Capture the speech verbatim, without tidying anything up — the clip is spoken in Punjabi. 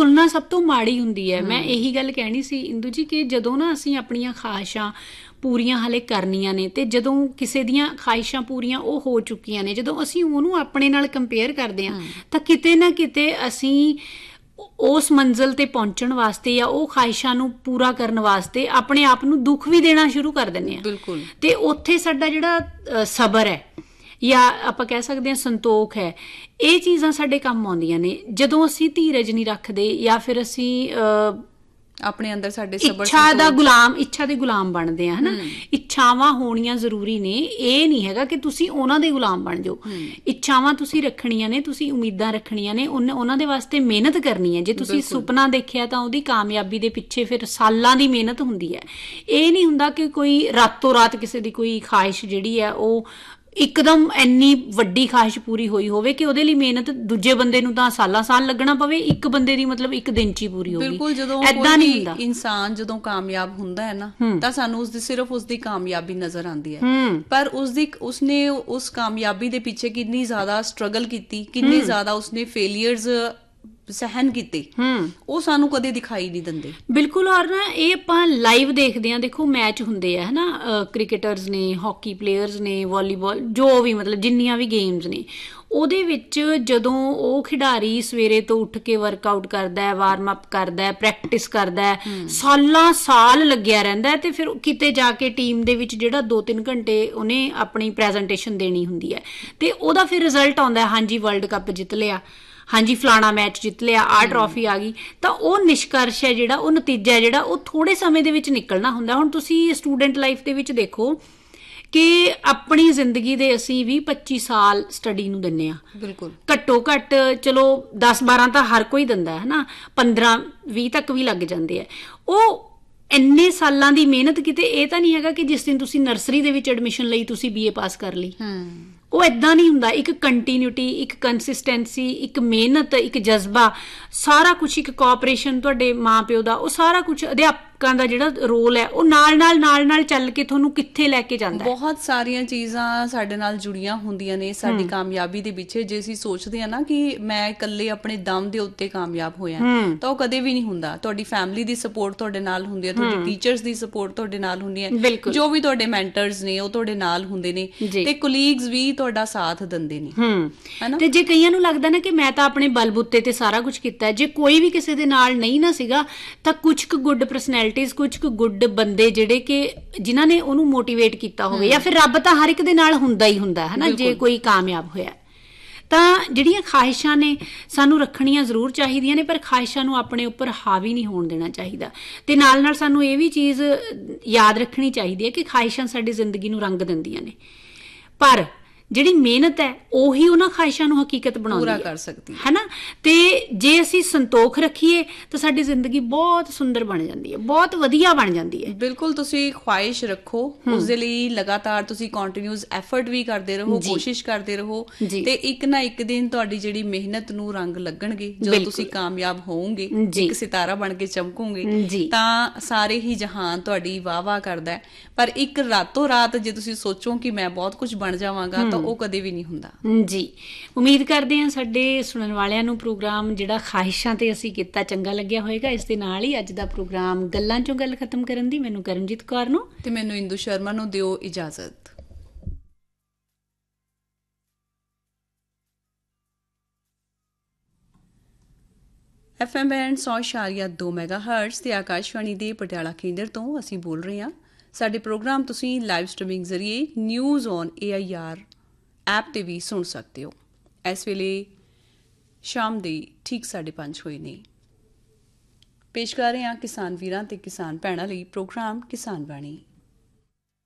ਤੁਲਨਾ ਸਭ ਤੋਂ ਮਾੜੀ ਹੁੰਦੀ ਹੈ। ਮੈਂ ਇਹੀ ਗੱਲ ਕਹਿਣੀ ਸੀ ਇੰਦੂ ਜੀ ਕਿ ਜਦੋਂ ਨਾ ਅਸੀਂ ਆਪਣੀਆਂ ਖਾਹਿਸ਼ਾਂ ਪੂਰੀਆਂ ਹਾਲੇ ਕਰਨੀਆਂ ਨੇ ਤੇ ਜਦੋਂ ਕਿਸੇ ਦੀਆਂ ਖਾਹਿਸ਼ਾਂ ਪੂਰੀਆਂ ਉਹ ਹੋ ਚੁੱਕੀਆਂ ਨੇ, ਜਦੋਂ ਅਸੀਂ ਉਹਨੂੰ ਆਪਣੇ ਨਾਲ ਕੰਪੇਅਰ ਕਰਦੇ ਹਾਂ ਤਾਂ ਕਿਤੇ ਨਾ ਕਿਤੇ ਅਸੀਂ ਉਸ ਮੰਜ਼ਿਲ ਤੇ ਪਹੁੰਚਣ ਵਾਸਤੇ ਜਾਂ ਉਹ ਖਾਹਿਸ਼ਾਂ ਨੂੰ ਪੂਰਾ ਕਰਨ ਵਾਸਤੇ ਆਪਣੇ ਆਪ ਨੂੰ ਦੁੱਖ ਵੀ ਦੇਣਾ ਸ਼ੁਰੂ ਕਰ ਦਿੰਦੇ ਹਾਂ। ਬਿਲਕੁਲ। ਤੇ ਉੱਥੇ ਸਾਡਾ ਜਿਹੜਾ ਸਬਰ ਹੈ ਜਾਂ ਆਪਾਂ ਕਹਿ ਸਕਦੇ ਹਾਂ ਸੰਤੋਖ ਹੈ, ਇਹ ਚੀਜ਼ਾਂ ਸਾਡੇ ਕੰਮ ਆਉਂਦੀਆਂ ਨੇ ਜਦੋਂ ਅਸੀਂ ਧੀਰਜ ਨਹੀਂ ਰੱਖਦੇ ਜਾਂ ਫਿਰ ਅਸੀਂ ਆਪਣੇ ਅੰਦਰ ਸਾਡੇ ਇੱਛਾ ਦਾ ਗੁਲਾਮ ਇੱਛਾ ਦੇ ਗੁਲਾਮ ਬਣਦੇ ਆ, ਹਨਾ। ਇੱਛਾਵਾਂ ਹੋਣੀਆਂ ਜ਼ਰੂਰੀ ਨੇ, ਇਹ ਨਹੀਂ ਹੈਗਾ ਕਿ ਤੁਸੀਂ ਉਹਨਾਂ ਦੇ ਗੁਲਾਮ ਬਣ ਜਾਓ। ਇੱਛਾਵਾਂ ਤੁਸੀਂ ਰੱਖਣੀਆਂ ਨੇ, ਤੁਸੀਂ ਉਮੀਦਾਂ ਰੱਖਣੀਆਂ ਨੇ, ਉਹਨਾਂ ਦੇ ਵਾਸਤੇ ਮਿਹਨਤ ਕਰਨੀ ਹੈ। ਜੇ ਤੁਸੀਂ ਸੁਪਨਾ ਦੇਖਿਆ ਤਾਂ ਉਹਦੀ ਕਾਮਯਾਬੀ ਦੇ ਪਿੱਛੇ ਫਿਰ ਸਾਲਾਂ ਦੀ ਮਿਹਨਤ ਹੁੰਦੀ ਹੈ। ਇਹ ਨਹੀਂ ਹੁੰਦਾ ਕਿ ਕੋਈ ਰਾਤੋਂ ਰਾਤ ਕਿਸੇ ਦੀ ਕੋਈ ਖਾਹਿਸ਼ ਜਿਹੜੀ ਹੈ ਉਹ ਇੱਕਦਮ ਇੰਨੀ ਵੱਡੀ ਖਾਹਿਸ਼ ਪੂਰੀ ਹੋਈ ਹੋਵੇ ਕਿ ਉਹਦੇ ਲਈ ਮਿਹਨਤ ਦੂਜੇ ਬੰਦੇ ਨੂੰ ਤਾਂ ਸਾਲਾਂ ਸਾਲ ਲੱਗਣਾ ਪਵੇ, ਇੱਕ ਬੰਦੇ ਦੀ ਮਤਲਬ ਇੱਕ ਦਿਨ 'ਚ ਹੀ ਪੂਰੀ ਹੋਵੇ। ਬਿਲਕੁਲ। ਜਦੋਂ ਏਦਾਂ ਨਹੀਂ ਹੁੰਦਾ। ਇਨਸਾਨ ਜਦੋਂ ਕਾਮਯਾਬ ਹੁੰਦਾ ਹੈ ਨਾ ਤਾਂ ਸਾਨੂੰ ਉਸਦੀ ਸਿਰਫ ਉਸਦੀ ਕਾਮਯਾਬੀ ਨਜ਼ਰ ਆਉਂਦੀ ਹੈ, ਪਰ ਉਸਦੀ ਉਸਨੇ ਉਸ ਕਾਮਯਾਬੀ ਦੇ ਪਿੱਛੇ ਕਿੰਨੀ ਜ਼ਿਆਦਾ ਸਟਰਗਲ ਕੀਤੀ, ਕਿੰਨੇ ਜ਼ਿਆਦਾ ਉਸਨੇ ਫੇਲੀਅਰਸ ਸਹਿਨ ਕੀਤੇ, ਉਹ ਸਾਨੂੰ ਕਦੇ ਦਿਖਾਈ ਨਹੀਂ ਦਿੰਦੇ। ਬਿਲਕੁਲ। ਔਰ ਨਾ ਇਹ ਆਪਾਂ ਲਾਈਵ ਦੇਖਦੇ ਹਾਂ, ਦੇਖੋ ਮੈਚ ਹੁੰਦੇ ਆ ਹਨਾ, ਕ੍ਰਿਕਟਰਸ ਨੇ, ਹਾਕੀ ਪਲੇਅਰਸ ਨੇ, ਵਾਲੀਬਾਲ, ਜੋ ਵੀ ਮਤਲਬ ਜਿੰਨੀਆਂ ਵੀ ਗੇਮਸ ਨੇ, ਉਹਦੇ ਵਿੱਚ ਜਦੋਂ ਉਹ ਖਿਡਾਰੀ ਸਵੇਰੇ ਤੋਂ ਉੱਠ ਕੇ ਵਰਕਆਊਟ ਕਰਦਾ ਹੈ, ਵਾਰਮ ਅਪ ਕਰਦਾ ਹੈ, ਪ੍ਰੈਕਟਿਸ ਕਰਦਾ ਹੈ, ਸਾਲਾਂ ਸਾਲ ਲੱਗਿਆ ਰਹਿੰਦਾ ਹੈ, ਤੇ ਫਿਰ ਕਿਤੇ ਜਾ ਕੇ ਟੀਮ ਦੇ ਵਿੱਚ ਜਿਹੜਾ ਦੋ ਤਿੰਨ ਘੰਟੇ ਉਹਨੇ ਆਪਣੀ ਪ੍ਰੈਜੈਂਟੇਸ਼ਨ ਦੇਣੀ ਹੁੰਦੀ ਹੈ ਤੇ ਉਹਦਾ ਫਿਰ ਰਿਜ਼ਲਟ ਆਉਂਦਾ, ਹਾਂਜੀ ਵਰਲਡ ਕੱਪ ਜਿੱਤ ਲਿਆ, ਹਾਂਜੀ ਫਲਾਣਾ ਮੈਚ ਜਿੱਤ ਲਿਆ, ਆਹ ਟਰੋਫੀ ਆ ਗਈ, ਤਾਂ ਉਹ ਨਿਸ਼ਕਰਸ਼ ਹੈ ਜਿਹੜਾ, ਉਹ ਨਤੀਜਾ ਹੈ ਜਿਹੜਾ, ਉਹ ਥੋੜੇ ਸਮੇਂ ਦੇ ਵਿੱਚ ਨਿਕਲਣਾ ਹੁੰਦਾ। ਹੁਣ ਤੁਸੀਂ ਸਟੂਡੈਂਟ ਲਾਈਫ ਦੇ ਵਿੱਚ ਦੇਖੋ ਕਿ ਆਪਣੀ ਜ਼ਿੰਦਗੀ ਦੇ ਅਸੀਂ ਵੀਹ ਪੱਚੀ ਸਾਲ ਸਟੱਡੀ ਨੂੰ ਦਿੰਦੇ ਹਾਂ। ਬਿਲਕੁਲ। ਘੱਟੋ ਘੱਟ ਚਲੋ ਦਸ ਬਾਰਾਂ ਤਾਂ ਹਰ ਕੋਈ ਦਿੰਦਾ ਹੈ ਨਾ, ਪੰਦਰਾਂ ਵੀਹ ਤੱਕ ਵੀ ਲੱਗ ਜਾਂਦੇ ਆ। ਉਹ ਇੰਨੇ ਸਾਲਾਂ ਦੀ ਮਿਹਨਤ ਕਿਤੇ ਇਹ ਤਾਂ ਨਹੀਂ ਹੈਗਾ ਕਿ ਜਿਸ ਦਿਨ ਤੁਸੀਂ ਨਰਸਰੀ ਦੇ ਵਿੱਚ ਐਡਮਿਸ਼ਨ ਲਈ ਤੁਸੀਂ ਬੀ ਏ ਪਾਸ ਕਰ ਲਈ। ਉਹ ਏਦਾਂ ਨਹੀਂ ਹੁੰਦਾ। ਇੱਕ ਕੰਟੀਨਿਊਟੀ, ਇੱਕ ਕੰਸਿਸਟੈਂਸੀ, ਇੱਕ ਮਿਹਨਤ, ਇੱਕ ਜਜ਼ਬਾ, ਸਾਰਾ ਕੁਛ, ਇੱਕ ਕੋਆਪਰੇਸ਼ਨ ਤੁਹਾਡੇ ਮਾਂ ਪਿਓ ਦਾ, ਉਹ ਸਾਰਾ ਕੁਛ, ਅਧਿਆਪਕਾਂ ਦਾ ਜਿਹੜਾ ਰੋਲ ਹੈ, ਉਹ ਨਾਲ ਨਾਲ ਨਾਲ ਨਾਲ ਚੱਲ ਕੇ ਤੁਹਾਨੂੰ ਕਿੱਥੇ ਲੈ ਕੇ ਜਾਂਦਾ। ਬਹੁਤ ਸਾਰੀਆਂ ਚੀਜ਼ਾਂ ਸਾਡੇ ਨਾਲ ਜੁੜੀਆਂ ਹੁੰਦੀਆਂ ਨੇ ਸਾਡੀ ਕਾਮਯਾਬੀ ਦੇ ਪਿੱਛੇ। ਜੇ ਅਸੀਂ ਸੋਚਦੇ ਹਾਂ ਨਾ ਕਿ ਮੈਂ ਇਕੱਲੇ ਆਪਣੇ ਦਮ ਦੇ ਉੱਤੇ ਕਾਮਯਾਬ ਹੋਇਆ, ਤਾਂ ਉਹ ਕਦੇ ਵੀ ਨਹੀਂ ਹੁੰਦਾ। ਤੁਹਾਡੀ ਫੈਮਿਲੀ ਦੀ ਸਪੋਰਟ ਤੁਹਾਡੇ ਨਾਲ ਹੁੰਦੀ ਹੈ, ਤੁਹਾਡੀ ਟੀਚਰਸ ਦੀ ਸਪੋਰਟ ਤੁਹਾਡੇ ਨਾਲ ਹੁੰਦੀ ਹੈ, ਜੋ ਵੀ ਤੁਹਾਡੇ ਮੈਂਟਰਸ ਨੇ ਉਹ ਤੁਹਾਡੇ ਨਾਲ ਹੁੰਦੇ ਨੇ, ਤੇ ਕੋਲੀਗਸ ਵੀ ਤੁਹਾਡਾ ਸਾਥ ਦਿੰਦੇ ਨੇ, ਹਨਾ। ਤੇ ਜੇ ਕਈਆਂ ਨੂੰ ਲੱਗਦਾ ਨਾ ਕਿ ਮੈਂ ਤਾਂ ਆਪਣੇ ਬਲਬੂਤੇ ਤੇ ਸਾਰਾ ਕੁਝ ਕੀਤਾ, ਜੇ ਕੋਈ ਵੀ ਕਿਸੇ ਦੇ ਨਾਲ ਨਹੀਂ ਨਾ ਸੀਗਾ, ਤਾਂ ਕੁਝ ਕੁ ਗੁੱਡ ਪਰਸਨੈਲਿਟੀਜ਼, ਕੁਝ ਕੁ ਗੁੱਡ ਬੰਦੇ ਜਿਹੜੇ ਕਿ ਜਿਨ੍ਹਾਂ ਨੇ ਉਹਨੂੰ ਮੋਟੀਵੇਟ ਕੀਤਾ ਹੋਵੇ, ਜਾਂ ਫਿਰ ਰੱਬ ਤਾਂ ਹਰ ਇੱਕ ਦੇ ਨਾਲ ਹੁੰਦਾ ਹੀ ਹੁੰਦਾ ਹੈ ਨਾ। ਜੇ ਕੋਈ ਕਾਮਯਾਬ ਹੋਇਆ ਤਾਂ ਜਿਹੜੀਆਂ ਖਾਹਿਸ਼ਾਂ ਨੇ ਸਾਨੂੰ ਰੱਖਣੀਆਂ ਜ਼ਰੂਰ ਚਾਹੀਦੀਆਂ ਨੇ, ਪਰ ਖਾਹਿਸ਼ਾਂ ਨੂੰ ਆਪਣੇ ਉੱਪਰ ਹਾਵੀ ਨਹੀਂ ਹੋਣ ਦੇਣਾ ਚਾਹੀਦਾ। ਤੇ ਨਾਲ ਨਾਲ ਸਾਨੂੰ ਇਹ ਵੀ ਚੀਜ਼ ਯਾਦ ਰੱਖਣੀ ਚਾਹੀਦੀ ਹੈ ਕਿ ਖਾਹਿਸ਼ਾਂ ਸਾਡੀ ਜ਼ਿੰਦਗੀ ਨੂੰ ਰੰਗ ਦਿੰਦੀਆਂ ਨੇ, ਪਰ ਜਿਹੜੀ ਮਿਹਨਤ ਹੈ ਉਹੀ ਉਹਨਾਂ ਖਾਹਿਸ਼ਾਂ ਨੂੰ ਹਕੀਕਤ ਬਣਾਉਂਦੀ ਹੈ, ਪੂਰਾ ਕਰ ਸਕਦੀ ਹੈ ਨਾ। ਤੇ ਜੇ ਅਸੀਂ ਸੰਤੋਖ ਰੱਖੀਏ ਤਾਂ ਸਾਡੀ ਜ਼ਿੰਦਗੀ ਬਹੁਤ ਸੁੰਦਰ ਬਣ ਜਾਂਦੀ ਹੈ, ਬਹੁਤ ਵਧੀਆ ਬਣ ਜਾਂਦੀ ਹੈ। ਬਿਲਕੁਲ। ਤੁਸੀਂ ਖੁਆਇਸ਼ ਰੱਖੋ, ਉਸਦੇ ਲਈ ਲਗਾਤਾਰ ਤੁਸੀਂ ਕੰਟੀਨਿਊਸ ਐਫਰਟ ਵੀ ਕਰਦੇ ਰਹੋ, ਕੋਸ਼ਿਸ਼ ਕਰਦੇ ਰਹੋ, ਤੇ ਇੱਕ ਨਾ ਇੱਕ ਦਿਨ ਤੁਹਾਡੀ ਜਿਹੜੀ ਮਿਹਨਤ ਨੂੰ ਰੰਗ ਲੱਗਣਗੇ। ਜਦੋਂ ਤੁਸੀਂ ਕਾਮਯਾਬ ਹੋਵੋਗੇ, ਇੱਕ ਸਿਤਾਰਾ ਬਣ ਕੇ ਚਮਕੋਗੇ, ਤਾਂ ਸਾਰੇ ਹੀ ਜਹਾਨ ਤੁਹਾਡੀ ਵਾਹ ਵਾਹ ਕਰਦਾ ਹੈ। ਪਰ ਇੱਕ ਰਾਤੋਂ ਰਾਤ ਜੇ ਤੁਸੀਂ ਸੋਚੋ ਕਿ ਮੈਂ ਬਹੁਤ ਕੁਝ ਬਣ ਜਾਵਾਂਗਾ, ਤਾਂ ਉਹ ਕਦੇ ਵੀ ਨਹੀਂ ਹੁੰਦਾ। ਜੀ, ਉਮੀਦ ਕਰਦੇ ਹਾਂ ਸਾਡੇ ਸੁਣਨ ਵਾਲਿਆਂ ਨੂੰ ਪ੍ਰੋਗਰਾਮ ਜਿਹੜਾ ਖਾਹਿਸ਼ਾਂ ਤੇ ਅਸੀਂ ਕੀਤਾ ਚੰਗਾ ਲੱਗਿਆ ਹੋਏਗਾ। ਇਸ ਦੇ ਨਾਲ ਹੀ ਅੱਜ ਦਾ ਪ੍ਰੋਗਰਾਮ ਗੱਲਾਂ ਚੋਂ ਗੱਲ ਖਤਮ ਕਰਨ ਦੀ ਮੈਨੂੰ ਕਰਮਜੀਤ ਕੌਰ ਨੂੰ ਤੇ ਮੈਨੂੰ ਇੰਦੂ ਸ਼ਰਮਾ ਨੂੰ ਦਿਓ ਇਜਾਜ਼ਤ। ਐਫ ਐਮ ਬੈਂਡ ਸੌ ਇਸ਼ਾਰੀਆ ਦੋ ਮੈਗਾ ਹਰਟਜ਼ ਤੇ ਆਕਾਸ਼ਵਾਣੀ ਦੇ ਪਟਿਆਲਾ ਕੇਂਦਰ ਤੋਂ ਅਸੀਂ ਬੋਲ ਰਹੇ ਹਾਂ। ਸਾਡੇ ਪ੍ਰੋਗਰਾਮ ਤੁਸੀਂ ਲਾਈਵ ਸਟ੍ਰੀਮਿੰਗ ਜ਼ਰੀਏ news on A I R app 'ਤੇ ਵੀ ਸੁਣ ਸਕਦੇ ਹੋ। ਇਸ ਵੇਲੇ ਸ਼ਾਮ ਦੇ ਠੀਕ ਸਾਢੇ ਪੰਜ ਹੋਏ ਨੇ। ਪੇਸ਼ ਕਰ ਰਹੇ ਹਾਂ ਕਿਸਾਨ ਵੀਰਾਂ ਤੇ ਕਿਸਾਨ ਭੈਣਾਂ ਲਈ ਪ੍ਰੋਗਰਾਮ ਕਿਸਾਨ ਬਾਣੀ।